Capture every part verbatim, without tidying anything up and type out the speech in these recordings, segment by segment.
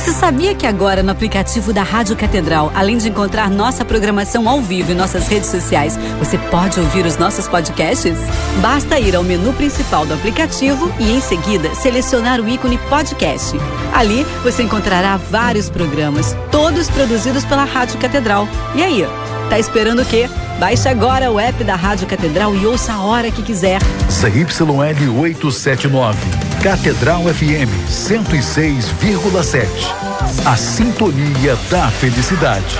Você sabia que agora no aplicativo da Rádio Catedral, além de encontrar nossa programação ao vivo e nossas redes sociais, você pode ouvir os nossos podcasts? Basta ir ao menu principal do aplicativo e, em seguida, selecionar o ícone podcast. Ali, você encontrará vários programas, todos produzidos pela Rádio Catedral. E aí, tá esperando o quê? Baixe agora o app da Rádio Catedral e ouça a hora que quiser. Z Y L oitocentos e setenta e nove, Catedral F M cento e seis vírgula sete. A sintonia da felicidade.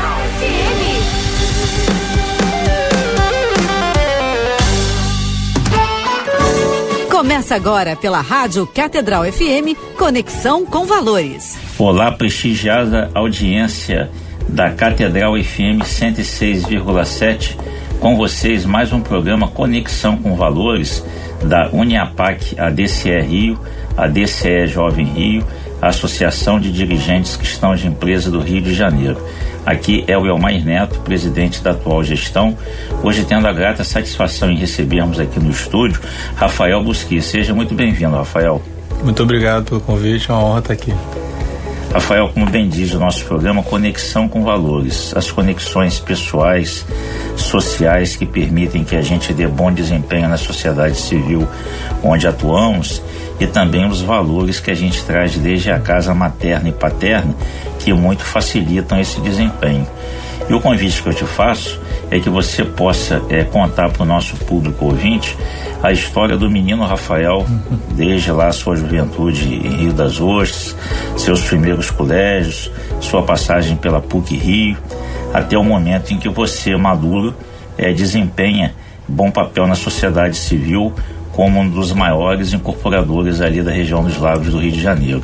Começa agora pela Rádio Catedral F M, Conexão com Valores. Olá, prestigiada audiência da Catedral F M cento e seis vírgula sete, com vocês mais um programa Conexão com Valores da Uniapac, a D C E Rio, a D C E Jovem Rio, a Associação de Dirigentes Cristãos de Empresa do Rio de Janeiro. Aqui é o Elmair Neto, presidente da atual gestão, hoje tendo a grata satisfação em recebermos aqui no estúdio Rafael Busqui. Seja muito bem-vindo, Rafael. Muito obrigado pelo convite, é uma honra estar aqui. Rafael, como bem diz o nosso programa, Conexão com Valores, as conexões pessoais, sociais que permitem que a gente dê bom desempenho na sociedade civil onde atuamos, e também os valores que a gente traz desde a casa materna e paterna, que muito facilitam esse desempenho. E o convite que eu te faço é que você possa é, contar para o nosso público ouvinte a história do menino Rafael, desde lá a sua juventude em Rio das Ostras, seus primeiros colégios, sua passagem pela PUC Rio, até o momento em que você, maduro, é, desempenha bom papel na sociedade civil como um dos maiores incorporadores ali da região dos Lagos do Rio de Janeiro.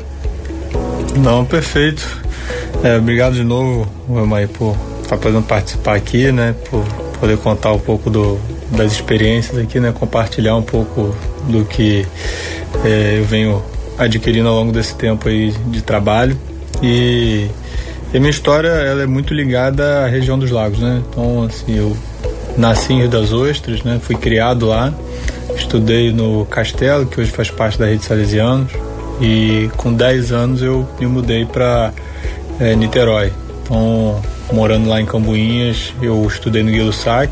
Não, perfeito. É, obrigado de novo, Elmair, por estar podendo participar aqui, né, por poder contar um pouco do, das experiências aqui, né, compartilhar um pouco do que é, eu venho adquirindo ao longo desse tempo aí de trabalho. E, e a minha história, ela é muito ligada à região dos Lagos, né? Então, assim, eu nasci em Rio das Ostras, né, fui criado lá, estudei no Castelo, que hoje faz parte da Rede Salesianos, e com dez anos eu me mudei para é, Niterói. Então, morando lá em Cambuinhas, eu estudei no Guilherme Sack,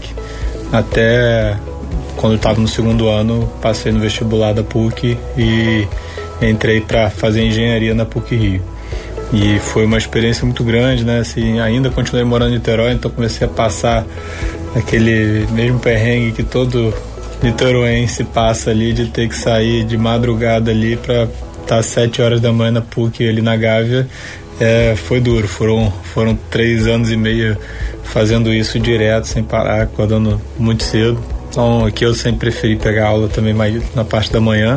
até quando eu estava no segundo ano, passei no vestibular da PUC e entrei para fazer engenharia na PUC Rio. E foi uma experiência muito grande, né? Assim, ainda continuei morando em Niterói, então comecei a passar aquele mesmo perrengue que todo niteroense passa ali, de ter que sair de madrugada ali para estar às sete horas da manhã na PUC ali na Gávea. É, foi duro, foram, foram três anos e meio fazendo isso direto, sem parar, acordando muito cedo. Então aqui eu sempre preferi pegar aula também mais na parte da manhã.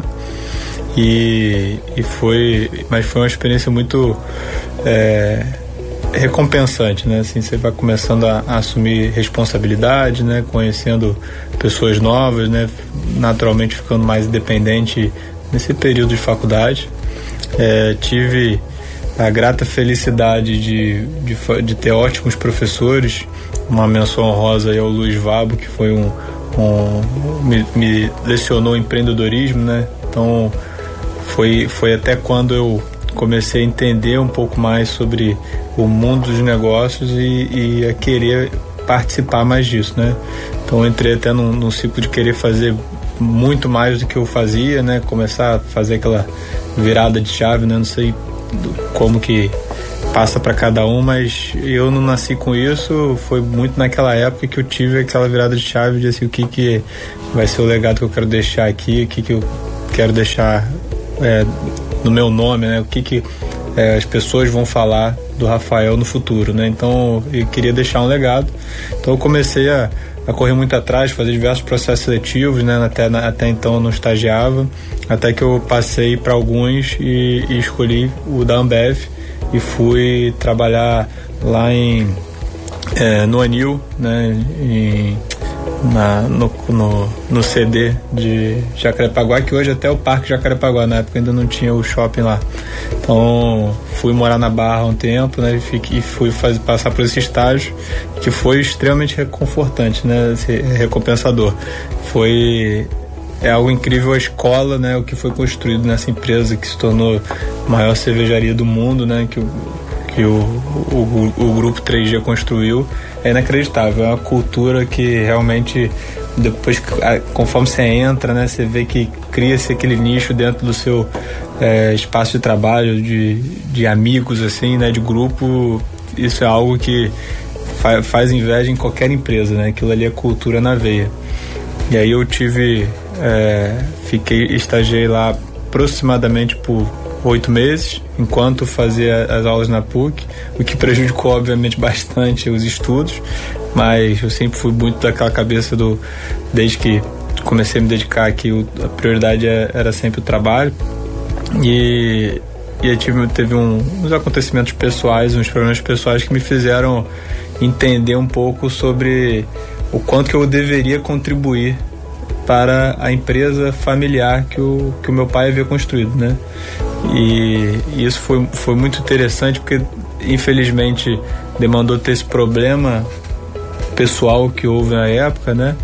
E, e foi, mas foi uma experiência muito é, recompensante, né? Assim, você vai começando a, a assumir responsabilidade, né? Conhecendo pessoas novas, né? Naturalmente ficando mais independente nesse período de faculdade. É, tive a grata felicidade de, de, de ter ótimos professores. Uma menção honrosa aí ao Luiz Vabo, que foi um, um me, me lecionou empreendedorismo, né? Então foi, foi até quando eu comecei a entender um pouco mais sobre o mundo dos negócios e, e a querer participar mais disso, né? Então entrei até num, num ciclo de querer fazer muito mais do que eu fazia, né? Começar a fazer aquela virada de chave, né? Não sei como que passa para cada um, mas eu não nasci com isso. Foi muito naquela época que eu tive aquela virada de chave de assim, o que que vai ser o legado que eu quero deixar aqui, o que que eu quero deixar é, no meu nome, né? O que que é, as pessoas vão falar do Rafael no futuro, né? Então eu queria deixar um legado. Então eu comecei a, a correr muito atrás, fazer diversos processos seletivos, né? Até, na, até então eu não estagiava, até que eu passei para alguns e, e escolhi o da Ambev e fui trabalhar lá em é, no Anil, né? Em, na, no, no, no C D de Jacarepaguá, que hoje até é o Parque Jacarepaguá, na época ainda não tinha o shopping lá. Então fui morar na Barra um tempo, né, e, fiquei, fui fazer, passar por esse estágio que foi extremamente reconfortante, né, recompensador. Foi é algo incrível a escola, né? O que foi construído nessa empresa que se tornou a maior cervejaria do mundo, né? Que o, que o, o, o grupo três G construiu. É inacreditável, é uma cultura que realmente depois, conforme você entra, né, você vê que cria-se aquele nicho dentro do seu é, espaço de trabalho, de, de amigos, assim, né, de grupo. Isso é algo que fa- faz inveja em qualquer empresa, né? Aquilo ali é cultura na veia. E aí eu tive, é, fiquei, estagiei lá aproximadamente por oito meses, enquanto fazia as aulas na P U C, o que prejudicou, obviamente, bastante os estudos, mas eu sempre fui muito daquela cabeça do, desde que comecei a me dedicar aqui, o, a prioridade era sempre o trabalho, e, e eu tive, teve um, uns acontecimentos pessoais, uns problemas pessoais que me fizeram entender um pouco sobre o quanto que eu deveria contribuir para a empresa familiar que o, que o meu pai havia construído, né? E, e isso foi, foi muito interessante porque, infelizmente, demandou ter esse problema pessoal que houve na época, né?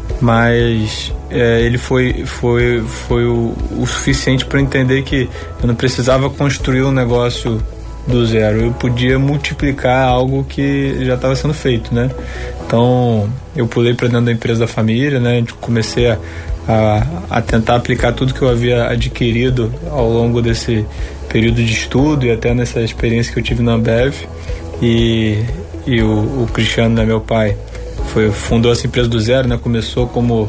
Mas é, ele foi, foi, foi o, o suficiente para entender que eu não precisava construir um negócio do zero, eu podia multiplicar algo que já estava sendo feito, né? Então eu pulei para dentro da empresa da família, né? Comecei a, a, a tentar aplicar tudo que eu havia adquirido ao longo desse período de estudo e até nessa experiência que eu tive na Ambev. E, e o, o Cristiano, né, meu pai, foi, fundou essa empresa do zero, né? Começou como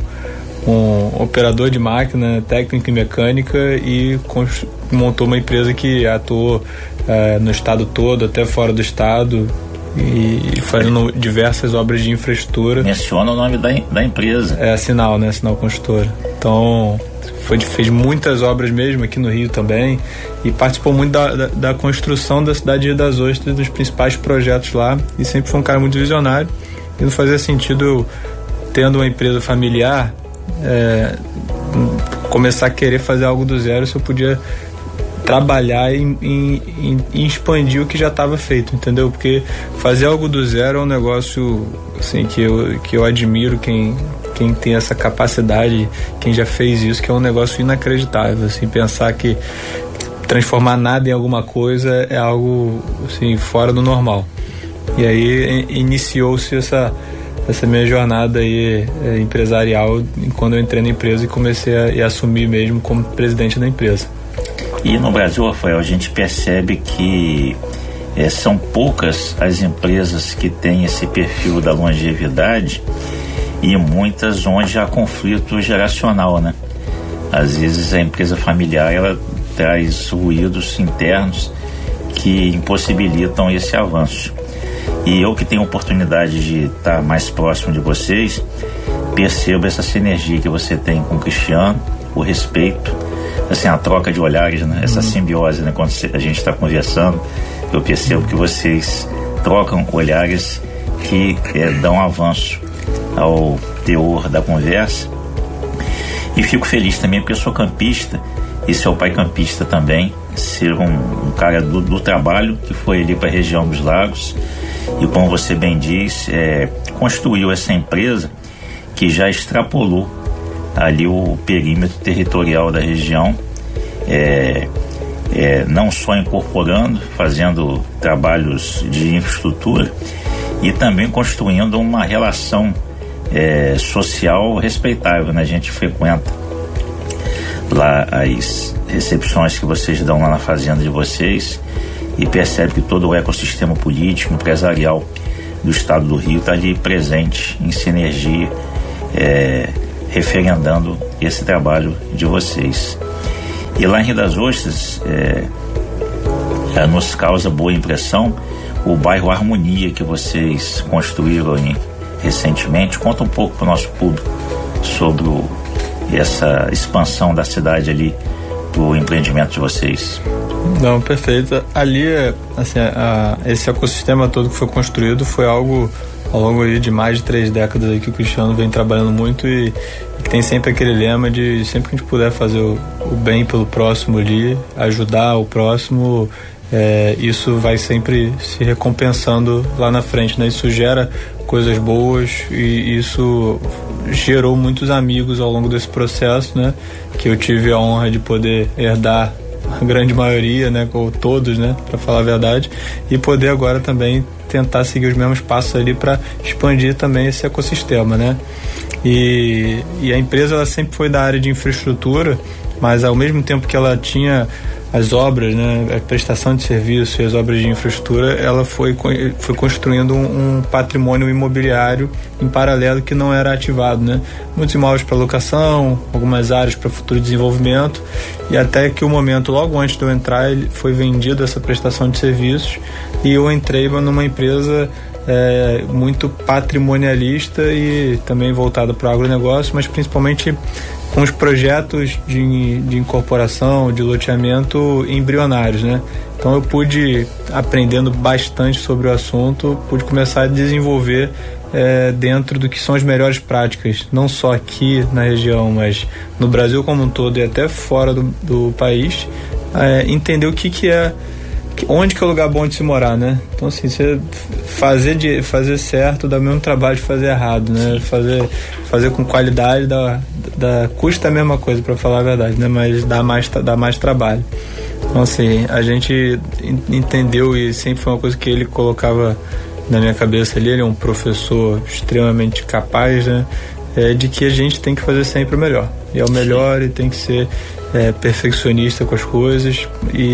um operador de máquina, técnica e mecânica, e constru- montou uma empresa que atuou uh, no estado todo, até fora do estado, e, e fazendo diversas obras de infraestrutura. Menciona o nome da, da empresa. É a Sinal, né? Sinal Construtora. Então, foi, fez muitas obras mesmo aqui no Rio também, e participou muito da, da, da construção da cidade de Rio das Ostras, dos principais projetos lá, e sempre foi um cara muito visionário, e não fazia sentido, tendo uma empresa familiar, É, começar a querer fazer algo do zero se eu podia trabalhar em, em, em expandir o que já estava feito, entendeu? Porque fazer algo do zero é um negócio assim, que, eu, que eu admiro quem, quem tem essa capacidade, quem já fez isso, que é um negócio inacreditável, assim, pensar que transformar nada em alguma coisa é algo assim, fora do normal. E aí iniciou-se essa essa minha jornada aí é, empresarial quando eu entrei na empresa e comecei a, a assumir mesmo como presidente da empresa. E no Brasil, Rafael, a gente percebe que é, são poucas as empresas que têm esse perfil da longevidade, e muitas onde há conflito geracional, né? Às vezes a empresa familiar, ela traz ruídos internos que impossibilitam esse avanço. E eu, que tenho a oportunidade de estar mais próximo de vocês, percebo essa sinergia que você tem com o Cristiano, o respeito, assim, a troca de olhares, né? Essa uhum. simbiose, né? Quando a gente está conversando, eu percebo que vocês trocam olhares que é, dão avanço ao teor da conversa. E fico feliz também porque eu sou campista e seu pai campista também, ser um, um cara do, do trabalho, que foi ali para a região dos Lagos. E como você bem diz, é, construiu essa empresa que já extrapolou ali o perímetro territorial da região, é, é, não só incorporando, fazendo trabalhos de infraestrutura, e também construindo uma relação é, social respeitável, né? A gente frequenta lá as recepções que vocês dão lá na fazenda de vocês e percebe que todo o ecossistema político, empresarial do estado do Rio está ali presente em sinergia, é, referendando esse trabalho de vocês. E lá em Rio das Ostras, é, é, nos causa boa impressão o bairro Harmonia que vocês construíram em, recentemente. Conta um pouco para o nosso público sobre o, essa expansão da cidade ali, o empreendimento de vocês. Não, perfeito. Ali, assim, a, a, esse ecossistema todo que foi construído foi algo ao longo aí de mais de três décadas aí que o Cristiano vem trabalhando muito, e, e que tem sempre aquele lema de sempre que a gente puder fazer o, o bem pelo próximo ali, ajudar o próximo, é, isso vai sempre se recompensando lá na frente, né? Isso gera coisas boas e isso gerou muitos amigos ao longo desse processo, né? Que eu tive a honra de poder herdar a grande maioria, né? Ou todos, né? Para falar a verdade, e poder agora também tentar seguir os mesmos passos ali para expandir também esse ecossistema, né? E, e a empresa ela sempre foi da área de infraestrutura, mas ao mesmo tempo que ela tinha as obras, né, a prestação de serviço e as obras de infraestrutura, ela foi, foi construindo um, um patrimônio imobiliário em paralelo que não era ativado, né? Muitos imóveis para locação, algumas áreas para futuro desenvolvimento, e até que o momento, logo antes de eu entrar, ele foi vendido essa prestação de serviços e eu entrei numa empresa é, muito patrimonialista e também voltada para o agronegócio, mas principalmente com os projetos de, de incorporação, de loteamento embrionários, né? Então eu pude, aprendendo bastante sobre o assunto, pude começar a desenvolver é, dentro do que são as melhores práticas, não só aqui na região, mas no Brasil como um todo e até fora do, do país, é, entender o que que é, onde que é o lugar bom de se morar, né? Então assim, você fazer, de, fazer certo dá o mesmo trabalho de fazer errado, né? Fazer, fazer com qualidade dá, dá, custa a mesma coisa, para falar a verdade, né? Mas dá mais, dá mais trabalho. Então assim, a gente entendeu, e sempre foi uma coisa que ele colocava na minha cabeça ali, ele é um professor extremamente capaz, né? É, de que a gente tem que fazer sempre o melhor. E é o melhor e tem que ser é, perfeccionista com as coisas,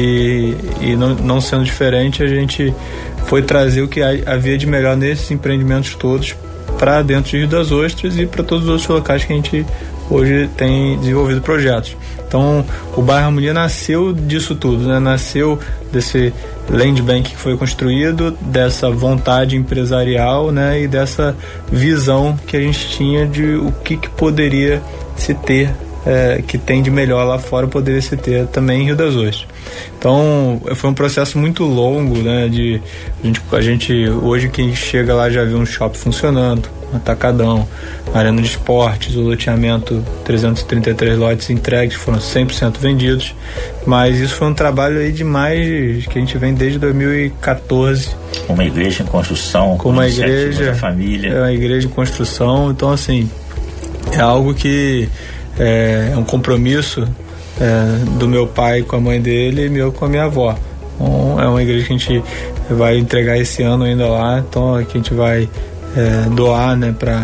e, e não, não sendo diferente, a gente foi trazer o que havia de melhor nesses empreendimentos todos para dentro de Rio das Ostras e para todos os outros locais que a gente hoje tem desenvolvido projetos. Então o bairro Harmonia nasceu disso tudo, né? Nasceu desse land bank que foi construído, dessa vontade empresarial, né? E dessa visão que a gente tinha de o que, que poderia se ter, é, que tem de melhor lá fora, poderia se ter também em Rio das Ostras. Então foi um processo muito longo, né? De, a, gente, a gente hoje quem chega lá já vê um shopping funcionando, um atacadão, arena de esportes, o loteamento, trezentos e trinta e três lotes entregues, foram cem por cento vendidos, mas isso foi um trabalho aí de mais, que a gente vem desde dois mil e quatorze. Uma igreja em construção, com uma igreja, da família. É uma igreja em construção, então assim, é algo que é, é um compromisso é, do meu pai com a mãe dele e meu com a minha avó. Então, é uma igreja que a gente vai entregar esse ano ainda lá, então aqui a gente vai É, doar, né, para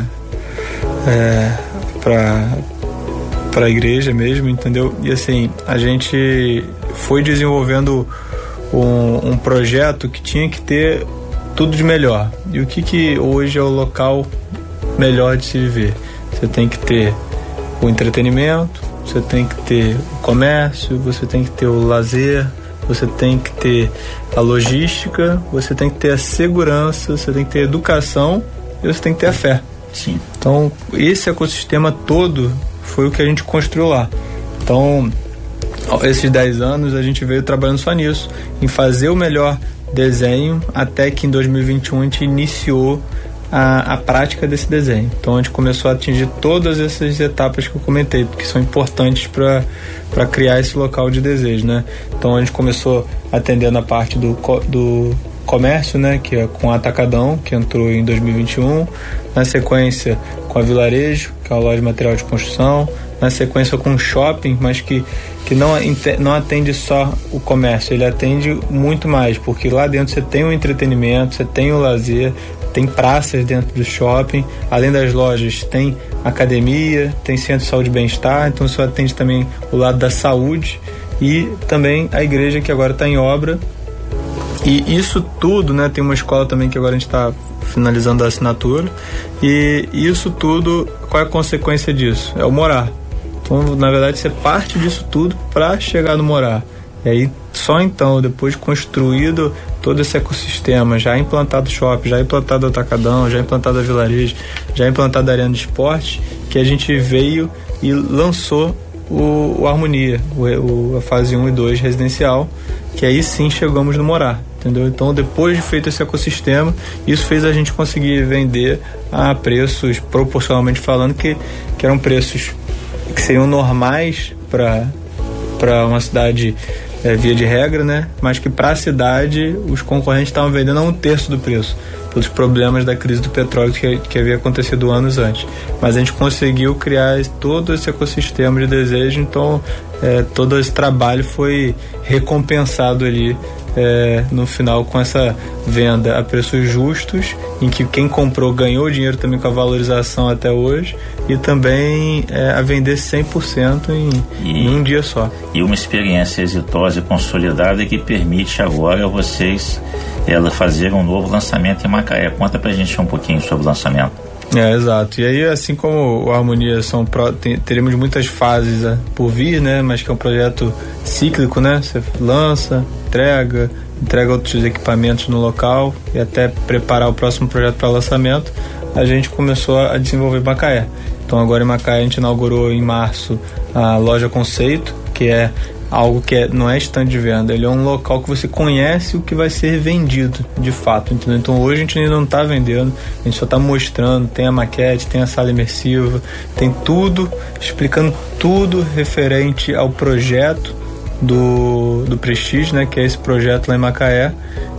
é, para para a igreja mesmo, entendeu? E assim, a gente foi desenvolvendo um, um projeto que tinha que ter tudo de melhor. E o que que hoje é o local melhor de se viver? Você tem que ter o entretenimento, você tem que ter o comércio, você tem que ter o lazer, você tem que ter a logística, você tem que ter a segurança, você tem que ter a educação e você tem que ter a fé. Sim. Então, esse ecossistema todo foi o que a gente construiu lá. Então, esses dez anos a gente veio trabalhando só nisso, em fazer o melhor desenho, até que em dois mil e vinte e um a gente iniciou a, a prática desse desenho. Então a gente começou a atingir todas essas etapas que eu comentei, porque são importantes para para criar esse local de desejo, né? Então a gente começou atendendo a parte do, do comércio, né, que é com o Atacadão, que entrou em dois mil e vinte e um, na sequência com a Vilarejo, que é a loja de material de construção, na sequência com o shopping, mas que, que não, não atende só o comércio, ele atende muito mais, porque lá dentro você tem o entretenimento, você tem o lazer, tem praças dentro do shopping, além das lojas tem academia, tem centro de saúde e bem-estar, então isso atende também o lado da saúde, e também a igreja que agora está em obra. E isso tudo, né, tem uma escola também que agora a gente está finalizando a assinatura, e isso tudo, qual é a consequência disso? É o morar. Então, na verdade, você parte disso tudo para chegar no morar. E aí, só então, depois de construído todo esse ecossistema, já implantado shopping, já implantado atacadão, já implantado a vilarejo, já implantado a arena de esporte, que a gente veio e lançou o, o Harmonia, o, o, a fase um e dois residencial, que aí sim chegamos no morar, entendeu? Então, depois de feito esse ecossistema, isso fez a gente conseguir vender a preços, proporcionalmente falando, que, que eram preços que seriam normais para para uma cidade é, via de regra, né? Mas que para a cidade os concorrentes estavam vendendo a um terço do preço, pelos problemas da crise do petróleo que, que havia acontecido anos antes. Mas a gente conseguiu criar todo esse ecossistema de desejo, então é, todo esse trabalho foi recompensado ali é, no final com essa venda a preços justos, em que quem comprou ganhou dinheiro também com a valorização até hoje, e também é, a vender cem por cento em, e, em um dia só. E uma experiência exitosa e consolidada que permite agora vocês ela fazer um novo lançamento em Macaé. Conta pra gente um pouquinho sobre o lançamento. É, exato. E aí, assim como o Harmonia são pro, tem, teremos muitas fases né, por vir, né? Mas que é um projeto cíclico, né? Você lança, entrega, entrega outros equipamentos no local e até preparar o próximo projeto para lançamento. A gente começou a desenvolver Macaé. Então agora em Macaé a gente inaugurou em março a loja Conceito, que é algo que é, não é stand de venda, ele é um local que você conhece o que vai ser vendido de fato, entendeu? Então hoje a gente ainda não está vendendo, a gente só está mostrando, tem a maquete, tem a sala imersiva, tem tudo, explicando tudo referente ao projeto do, do Prestige, né, que é esse projeto lá em Macaé,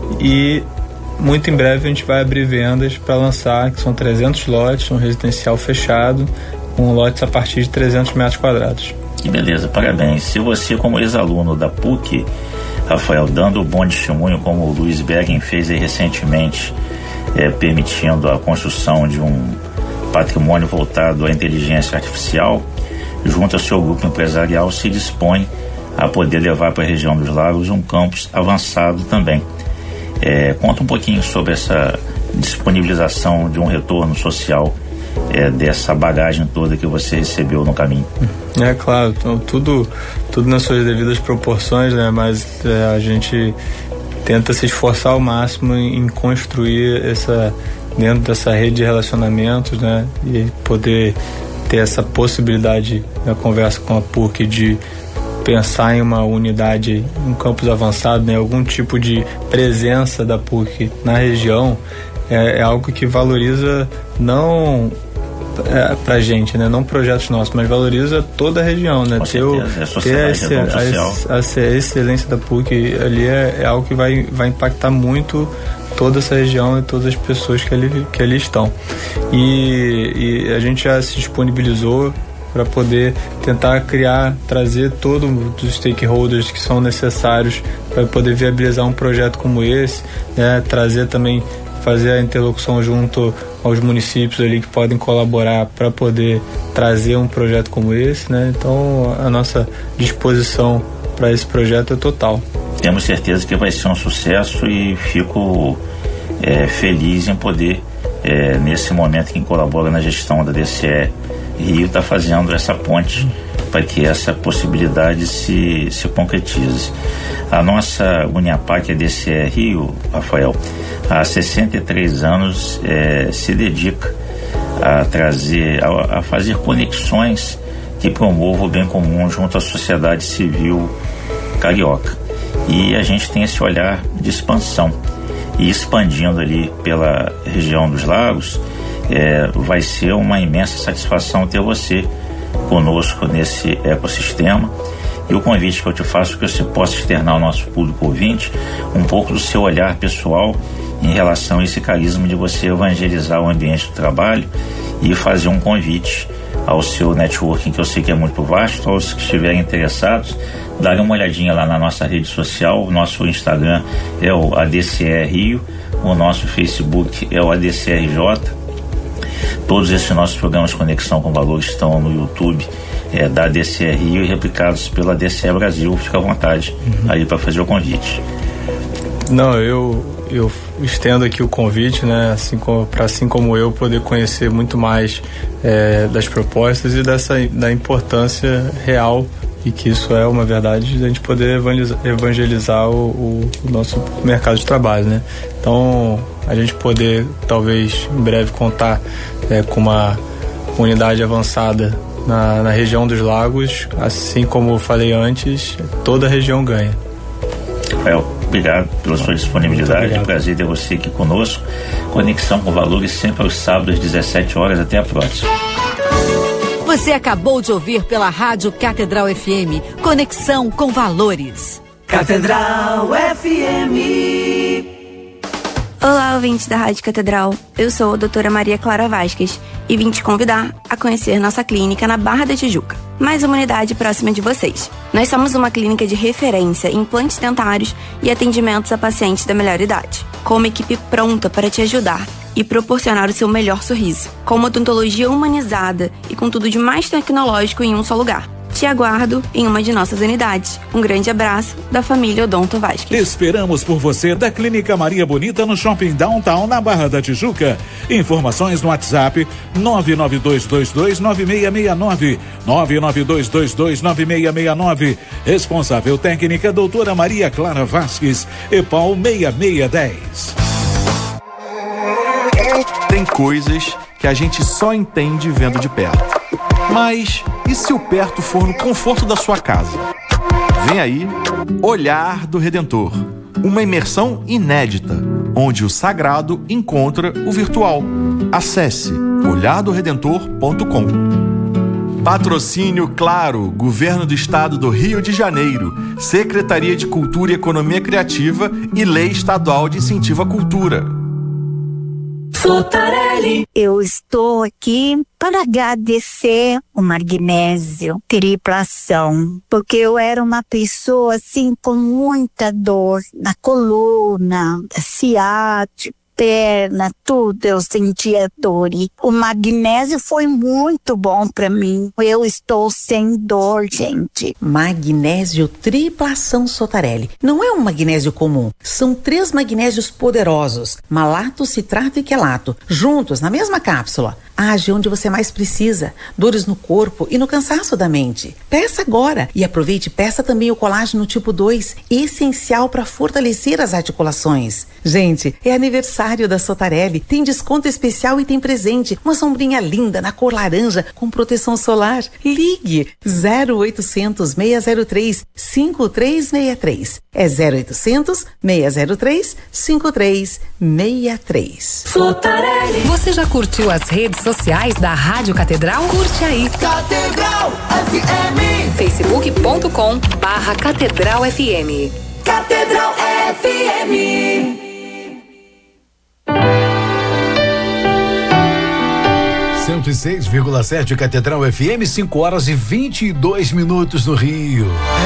e muito em breve a gente vai abrir vendas para lançar, que são trezentos lotes, um residencial fechado, com lotes a partir de trezentos metros quadrados. Que beleza, parabéns. Se você, como ex-aluno da P U C, Rafael, dando bom testemunho, como o Luiz Bergen fez aí recentemente, é, permitindo a construção de um patrimônio voltado à inteligência artificial, junto ao seu grupo empresarial, se dispõe a poder levar para a região dos lagos um campus avançado também. É, conta um pouquinho sobre essa disponibilização de um retorno social É, dessa bagagem toda que você recebeu no caminho. É claro, então, tudo, tudo nas suas devidas proporções, né? Mas é, a gente tenta se esforçar ao máximo em, em construir essa, dentro dessa rede de relacionamentos, né? E poder ter essa possibilidade na conversa com a P U C de pensar em uma unidade, um campus avançado, né? Algum tipo de presença da P U C na região é, é algo que valoriza não É, pra gente, né? Não projetos nossos, mas valoriza toda a região, né? Com ter o, certeza, é a sociedade, ter a, a, a, a excelência da P U C ali é, é algo que vai, vai impactar muito toda essa região e todas as pessoas que ali, que ali estão. E, e a gente já se disponibilizou para poder tentar criar, trazer todos os stakeholders que são necessários para poder viabilizar um projeto como esse, né? Trazer também, fazer a interlocução junto aos municípios ali que podem colaborar para poder trazer um projeto como esse, né? Então a nossa disposição para esse projeto é total. Temos certeza que vai ser um sucesso e fico é, feliz em poder, é, nesse momento, quem colabora na gestão da D C E Rio está fazendo essa ponte para que essa possibilidade se, se concretize. A nossa Uniapac, a D C E Rio, Rafael, há sessenta e três anos é, se dedica a trazer, a, a fazer conexões que promovam o bem comum junto à sociedade civil carioca. E a gente tem esse olhar de expansão. E expandindo ali pela região dos lagos, é, vai ser uma imensa satisfação ter você conosco nesse ecossistema. E o convite que eu te faço é que você possa externar ao nosso público ouvinte um pouco do seu olhar pessoal em relação a esse carisma de você evangelizar o ambiente do trabalho e fazer um convite ao seu networking, que eu sei que é muito vasto, aos que estiverem interessados, darem uma olhadinha lá na nossa rede social. O nosso Instagram é o A D C E Rio, o nosso Facebook é o A D C R J. Todos esses nossos programas de Conexão com Valor estão no YouTube é, da A D C E Rio e replicados pela A D C E Brasil. Fica à vontade uhum. aí para fazer o convite. Não, eu, eu estendo aqui o convite, né, assim para assim como eu poder conhecer muito mais é, das propostas e dessa, da importância real, e que isso é uma verdade, de a gente poder evangelizar, evangelizar o, o, o nosso mercado de trabalho, né? Então, a gente poder talvez em breve contar é, com uma unidade avançada na, na região dos lagos, assim como eu falei antes, toda a região ganha. Rafael, obrigado pela sua disponibilidade, é um prazer ter você aqui conosco. Conexão com Valores sempre aos sábados às dezessete horas. Até a próxima. Você acabou de ouvir pela Rádio Catedral F M Conexão com Valores. Catedral F M. Olá, ouvintes da Rádio Catedral. Eu sou a doutora Maria Clara Vasquez e vim te convidar a conhecer nossa clínica na Barra da Tijuca, mais uma unidade próxima de vocês. Nós somos uma clínica de referência em implantes dentários e atendimentos a pacientes da melhor idade, com uma equipe pronta para te ajudar e proporcionar o seu melhor sorriso, com uma odontologia humanizada e com tudo de mais tecnológico em um só lugar. Te aguardo em uma de nossas unidades. Um grande abraço da família Odonto Vasquez. Esperamos por você da Clínica Maria Bonita no Shopping Downtown, na Barra da Tijuca. Informações no WhatsApp nove nove dois dois dois nove seis seis nove, nove nove dois dois dois nove seis seis nove. Responsável técnica doutora Maria Clara Vasquez, EPAL seis seis um zero. Tem coisas que a gente só entende vendo de perto. Mas e se o perto for no conforto da sua casa? Vem aí, Olhar do Redentor. Uma imersão inédita, onde o sagrado encontra o virtual. Acesse olhar do redentor ponto com. Patrocínio Claro, Governo do Estado do Rio de Janeiro, Secretaria de Cultura e Economia Criativa e Lei Estadual de Incentivo à Cultura. Sotarelli. Eu estou aqui para agradecer o magnésio triplação, porque eu era uma pessoa assim com muita dor na coluna, ciática, perna, tudo, eu sentia dor. E o magnésio foi muito bom para mim. Eu estou sem dor, gente. Magnésio triplação Sotarelli. Não é um magnésio comum. São três magnésios poderosos, malato, citrato e quelato, juntos na mesma cápsula. Age onde você mais precisa. Dores no corpo e no cansaço da mente. Peça agora e aproveite e peça também o colágeno tipo dois, essencial para fortalecer as articulações. Gente, é aniversário da Sotarelli, tem desconto especial e tem presente, uma sombrinha linda na cor laranja com proteção solar. Ligue zero oitocentos, seis zero três, cinco três seis três. É zero oitocentos, seis zero três, cinco três seis três. Sotarelli. Você já curtiu as redes sociais da Rádio Catedral? Curte aí. Catedral F M. facebook ponto com barra Catedral F M. Catedral F M. cento e seis vírgula sete Catedral F M, cinco horas e vinte e dois minutos no Rio.